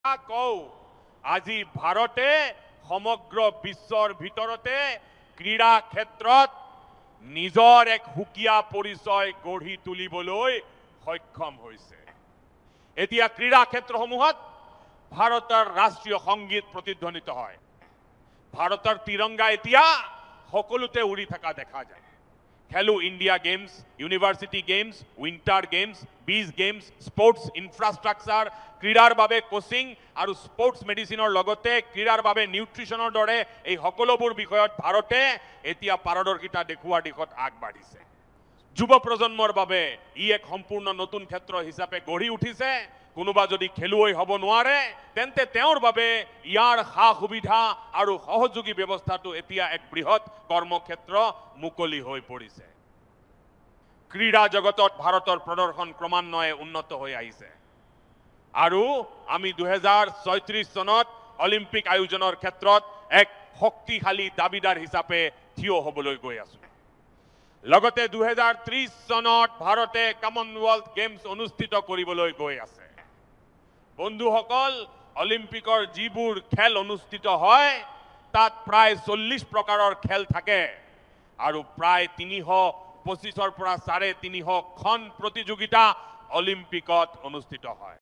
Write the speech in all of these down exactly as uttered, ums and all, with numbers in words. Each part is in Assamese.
কও আজি ভাৰতে সমগ্ৰ বিশ্বৰ ভিতৰতে ক্ৰীড়া ক্ষেত্ৰত নিজৰ এক হুকিয়া পৰিচয় গঢ়ি তুলিবলৈ সক্ষম হৈছে। এতিয়া ক্ৰীড়া ক্ষেত্ৰসমূহত ভাৰতৰ ৰাষ্ট্ৰীয় সংগীত প্ৰতিধ্বনিত হয়। ভাৰতৰ তিৰংগা এতিয়া সকলোতে উৰি থকা দেখা যায়। খেলো India games, university games, winter games, বিজ গেমছ, স্পৰ্টছ ইনফ্ৰাষ্ট্ৰাকচাৰ, ক্ৰীড়াৰ বাবে কোচিং আৰু স্পৰ্টছ মেডিচিনৰ লগতে ক্ৰীড়াৰ বাবে নিউট্ৰিশ্যনৰ দৰে এই সকলোবোৰ বিষয়ত ভাৰতে এতিয়া পাৰদৰ্শিতা দেখুৱাৰ দিশত আগবাঢ়িছে। যুৱ প্ৰজন্মৰ বাবে ই এক সম্পূৰ্ণ নতুন ক্ষেত্ৰ হিচাপে গঢ়ি উঠিছে। কোনোবা যদি খেলুৱৈ হ'ব নোৱাৰে তেন্তে তেওঁৰ বাবে ইয়াৰ সা সুবিধা আৰু সহযোগী ব্যৱস্থাটো এতিয়া এক বৃহৎ কৰ্মক্ষেত্ৰ মুকলি হৈ পৰিছে। ক্ৰীড়া জগতত ভাৰতৰ প্ৰদৰ্শন ক্ৰমান্বয়ে উন্নত হৈ আহিছে আৰু আমি দুহেজাৰ ছয়ত্ৰিশ চনত অলিম্পিক আয়োজনৰ ক্ষেত্ৰত এক শক্তিশালী দাবীদাৰ হিচাপে থিয় হ'বলৈ গৈ আছো। লগতে দুহেজাৰ ত্ৰিশ চনত ভাৰতে কমনৱেলথ গেমছ অনুষ্ঠিত কৰিবলৈ গৈ আছে। বন্ধুসকল, অলিম্পিকৰ যিবোৰ খেল অনুষ্ঠিত হয় তাত প্ৰায় চল্লিশ প্ৰকাৰৰ খেল থাকে আৰু প্ৰায় তিনিশ পঁচিছৰ পৰা চাৰে তিনিশখন প্ৰতিযোগিতা অলিম্পিকত অনুষ্ঠিত হয়।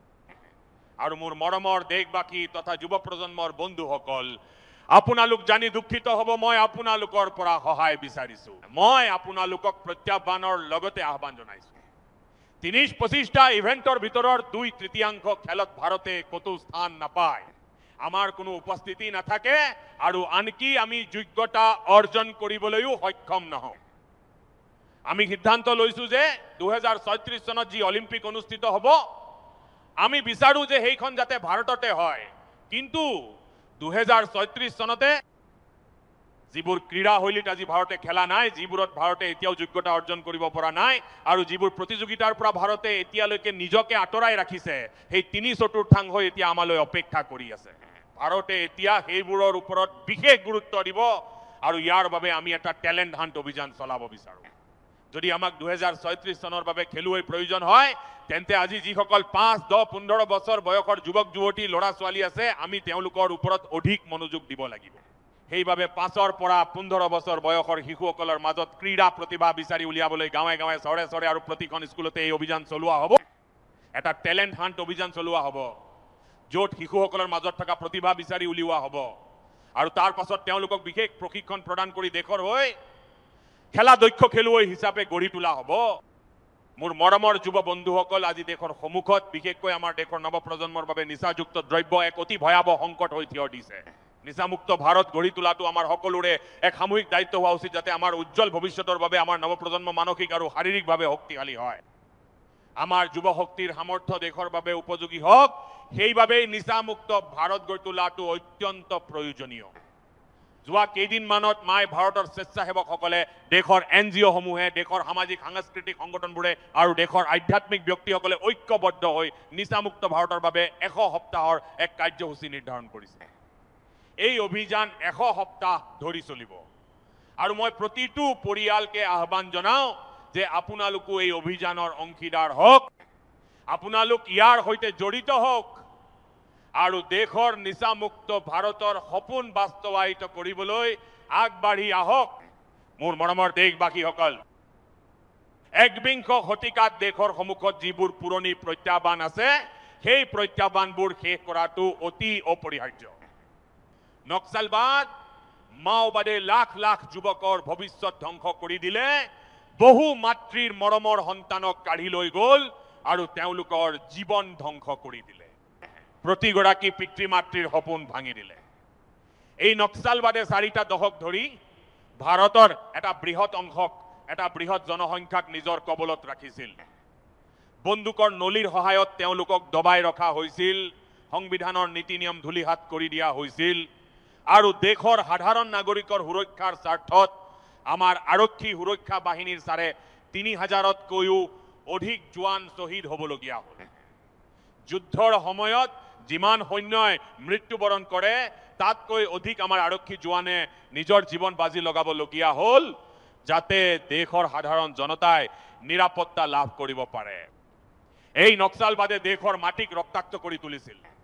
আৰু মোৰ মৰমৰ দেশবাসী তথা যুৱ প্ৰজন্মৰ বন্ধুসকল, আপোনালোক জানি দুখিত হ'ব, মই আপোনালোকৰ পৰা সহায় বিচাৰিছো। মই আপোনালোকক প্ৰত্যাহ্বানৰ লগতে আহ্বান জনাইছো। তিনিশ পঁচিশটা ইভেণ্টৰ ভিতৰত দুই তৃতীয়াংশ খেলত ভাৰতে ক'তো স্থান নাপায়। আমাৰ কোনো উপস্থিতি নাথাকে আৰু আনকি আমি যোগ্যতা অৰ্জন কৰিবলৈও সক্ষম নহওঁ। আমি সিদ্ধান্ত লৈছো যে দুহেজাৰ ছয়ত্ৰিশ চনত যি অলিম্পিক অনুষ্ঠিত হ'ব, আমি বিচাৰো যে সেইখন যাতে ভাৰততে হয়। কিন্তু দুহেজাৰ ছয়ত্ৰিশ চনতে যিবোৰ ক্ৰীড়াশৈলীত আজি ভাৰতে খেলা নাই, যিবোৰত ভাৰতে এতিয়াও যোগ্যতা অৰ্জন কৰিব পৰা নাই আৰু যিবোৰ প্ৰতিযোগিতাৰ পৰা ভাৰতে এতিয়ালৈকে নিজকে আঁতৰাই ৰাখিছে, সেই তিনি চতুৰ্থাংশই এতিয়া আমালৈ অপেক্ষা কৰি আছে। ভাৰতে এতিয়া সেইবোৰৰ ওপৰত বিশেষ গুৰুত্ব দিব আৰু ইয়াৰ বাবে আমি এটা টেলেণ্ট হাণ্ট অভিযান চলাব বিচাৰো। যদি আমাক দুহেজাৰ ছয়ত্ৰিশ চনৰ বাবে খেলুৱৈ প্ৰয়োজন হয় তেন্তে আজি যিসকল পাঁচ দহ পোন্ধৰ বছৰ বয়সৰ যুৱক যুৱতী ল'ৰা ছোৱালী আছে, আমি তেওঁলোকৰ ওপৰত অধিক মনোযোগ দিব লাগিব। সেইবাবে পাঁচৰ পৰা পোন্ধৰ বছৰ বয়সৰ শিশুসকলৰ মাজত ক্ৰীড়া প্ৰতিভা বিচাৰি উলিয়াবলৈ গাঁৱে গাঁৱে চহৰে চহৰে আৰু প্ৰতিখন স্কুলতে এই অভিযান চলোৱা হ'ব। এটা টেলেণ্ট হাণ্ট অভিযান চলোৱা হ'ব, য'ত শিশুসকলৰ মাজত থকা প্ৰতিভা বিচাৰি উলিওৱা হ'ব আৰু তাৰ পাছত তেওঁলোকক বিশেষ প্ৰশিক্ষণ প্ৰদান কৰি দেশৰ হৈ খেলা দক্ষ খেলুৱৈ হিচাপে গঢ়ি তোলা হ'ব। মোৰ মৰমৰ যুৱ বন্ধুসকল, আজি দেশৰ সন্মুখত বিশেষকৈ আমাৰ দেশৰ নৱপ্ৰজন্মৰ বাবে নিচাযুক্ত দ্ৰব্য এক অতি ভয়াৱহ সংকট হৈ থিয় দিছে। নিচামুক্ত ভাৰত গঢ়ি তোলাটো আমাৰ সকলোৰে এক সামূহিক দায়িত্ব হোৱা উচিত, যাতে আমাৰ উজ্জ্বল ভৱিষ্যতৰ বাবে আমাৰ নৱপ্ৰজন্ম মানসিক আৰু শাৰীৰিকভাৱে শক্তিশালী হয়। আমাৰ যুৱ শক্তিৰ সামৰ্থ্য দেশৰ বাবে উপযোগী হওক, সেইবাবেই নিচামুক্ত ভাৰত গঢ়ি তোলাটো অত্যন্ত প্ৰয়োজনীয়। যোৱা কেইদিনমানত মাই ভাৰতৰ স্বেচ্ছাসেৱকসকলে দেশৰ এন জি অ'সমূহে, দেশৰ সামাজিক সাংস্কৃতিক সংগঠনবোৰে আৰু দেশৰ আধ্যাত্মিক ব্যক্তিসকলে ঐক্যবদ্ধ হৈ নিচামুক্ত ভাৰতৰ বাবে এশ সপ্তাহৰ এক কাৰ্যসূচী নিৰ্ধাৰণ কৰিছে। এই অভিযান এশ সপ্তাহ ধৰি চলিব আৰু মই প্ৰতিটো পৰিয়ালকে আহ্বান জনাওঁ যে আপোনালোকো এই অভিযানৰ অংশীদাৰ হওক, আপোনালোক ইয়াৰ সৈতে জড়িত হওক আৰু দেশৰ নিচামুক্ত ভাৰতৰ সপোন বাস্তৱায়িত কৰিবলৈ আগবাঢ়ি আহক। মোৰ মৰমৰ দেশবাসীসকল, একবিংশ শতিকাত দেশৰ সন্মুখত যিবোৰ পুৰণি প্ৰত্যাহ্বান আছে, সেই প্ৰত্যাহ্বানবোৰ শেষ কৰাটো অতি অপৰিহাৰ্য। নক্সালবাদ, মাওবাদে লাখ লাখ যুৱকৰ ভৱিষ্যত ধ্বংস কৰি দিলে, বহু মাতৃৰ মৰমৰ সন্তানক কাঢ়ি লৈ গ'ল আৰু তেওঁলোকৰ জীৱন ধ্বংস কৰি দিলে। প্ৰতিগৰাকী পিতৃ মাতৃৰ সপোন ভাঙি দিলে। এই নক্সালবাদে চাৰিটা দশক ধৰি ভাৰতৰ এটা বৃহৎ অংশক, এটা বৃহৎ জনসংখ্যাক নিজৰ কবলত ৰাখিছিল। বন্দুকৰ নলীৰ সহায়ত তেওঁলোকক দবাই ৰখা হৈছিল, সংবিধানৰ নীতি নিয়ম ধূলিহাত কৰি দিয়া হৈছিল আৰু দেশৰ সাধাৰণ নাগৰিকৰ সুৰক্ষাৰ স্বাৰ্থত আমাৰ আৰক্ষী সুৰক্ষা বাহিনীৰ চাৰে তিনি হাজাৰতকৈও অধিক জোৱান শ্বহীদ হ'বলগীয়া হ'ল। যুদ্ধৰ সময়ত যিমান সৈন্যই মৃত্যুবৰণ কৰে তাতকৈ অধিক আমাৰ আৰক্ষী জোৱানে নিজৰ জীৱন বাজি লগাবলগীয়া হ'ল, যাতে দেশৰ সাধাৰণ জনতাই নিৰাপত্তা লাভ কৰিব পাৰে। এই নক্সালবাদে দেশৰ মাটিক ৰক্তাক্ত কৰি তুলিছিল।